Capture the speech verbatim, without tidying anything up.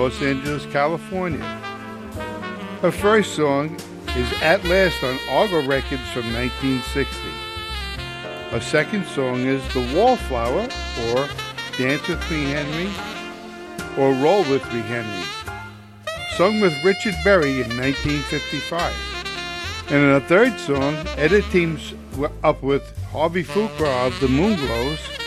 Los Angeles, California. Her first song is At Last on Argo Records from nineteen sixty. Her second song is The Wallflower, or Dance With Me, Henry, or Roll With Me, Henry, sung with Richard Berry in nineteen fifty-five. And in her third song, Etta teams up with Harvey Fuqua of the Moonglows